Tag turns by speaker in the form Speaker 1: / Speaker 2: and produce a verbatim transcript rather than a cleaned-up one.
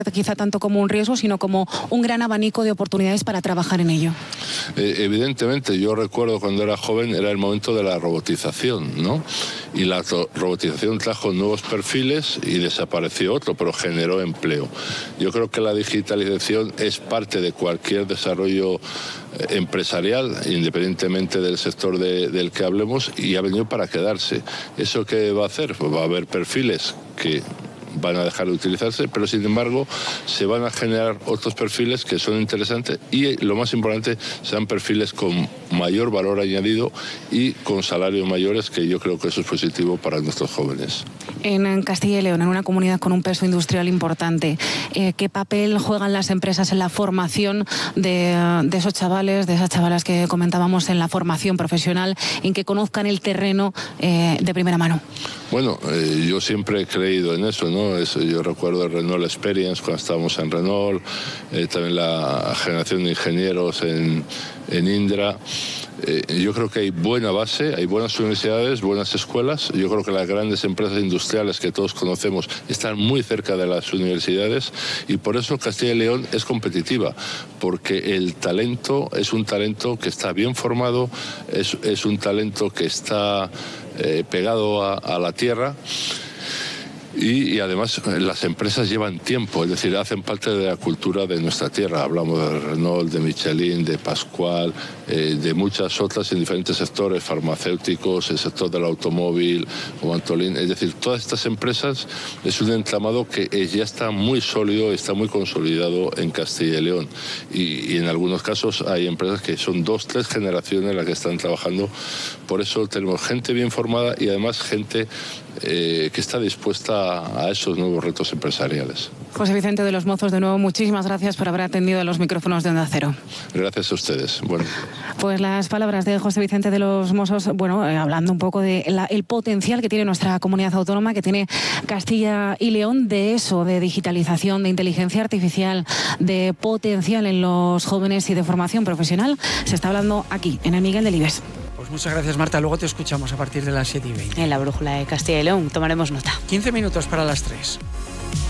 Speaker 1: quizá tanto como un riesgo, sino como un gran abanico de oportunidades para trabajar en ello.
Speaker 2: Eh, evidentemente, yo recuerdo cuando era joven, era el momento de la robotización, ¿no? Y la robotización trajo nuevos perfiles y desapareció otro, pero generó empleo. Yo creo que la digitalización es parte de cualquier desarrollo empresarial, independientemente del sector de, del que hablemos, y ha venido para quedarse. ¿Eso qué va a hacer? Pues va a haber perfiles que van a dejar de utilizarse, pero sin embargo se van a generar otros perfiles que son interesantes y lo más importante, sean perfiles con mayor valor añadido y con salarios mayores, que yo creo que eso es positivo para nuestros jóvenes.
Speaker 1: En Castilla y León, en una comunidad con un peso industrial importante, eh, ¿qué papel juegan las empresas en la formación de, de esos chavales, de esas chavalas que comentábamos, en la formación profesional, en que conozcan el terreno eh, de primera mano?
Speaker 2: Bueno, eh, yo siempre he creído en eso, ¿no? Eso, yo recuerdo el Renault Experience cuando estábamos en Renault, eh, también la generación de ingenieros en, en Indra. Eh, yo creo que hay buena base, hay buenas universidades, buenas escuelas. Yo creo que las grandes empresas industriales que todos conocemos están muy cerca de las universidades y por eso Castilla y León es competitiva, porque el talento es un talento que está bien formado, es, es un talento que está eh, pegado a, a la tierra. Y, y además las empresas llevan tiempo, es decir, hacen parte de la cultura de nuestra tierra. Hablamos de Renault, de Michelin, de Pascual, eh, de muchas otras en diferentes sectores, farmacéuticos, el sector del automóvil, o Antolín. Es decir, todas estas empresas es un entramado que ya está muy sólido, está muy consolidado en Castilla y León. Y, y en algunos casos hay empresas que son dos, tres generaciones las que están trabajando. Por eso tenemos gente bien formada y además gente eh, que está dispuesta a esos nuevos retos empresariales.
Speaker 1: José Vicente de los Mozos, de nuevo, muchísimas gracias por haber atendido a los micrófonos de Onda Cero.
Speaker 2: Gracias a ustedes. Bueno.
Speaker 1: Pues las palabras de José Vicente de los Mozos, bueno, eh, hablando un poco de la, el potencial que tiene nuestra comunidad autónoma, que tiene Castilla y León, de eso, de digitalización, de inteligencia artificial, de potencial en los jóvenes y de formación profesional, se está hablando aquí, en el Miguel Delibes.
Speaker 3: Pues muchas gracias, Marta. Luego te escuchamos a partir de las siete y veinte.
Speaker 1: En la brújula de Castilla y León tomaremos nota.
Speaker 3: quince minutos para las tres.